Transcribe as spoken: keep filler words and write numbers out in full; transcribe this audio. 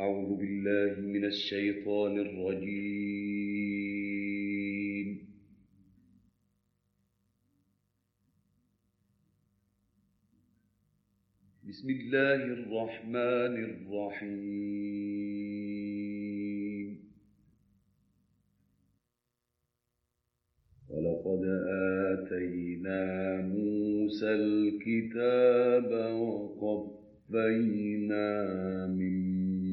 أعوذ بالله من الشيطان الرجيم. بسم الله الرحمن الرحيم. ولقد آتينا موسى الكتاب وقفينا من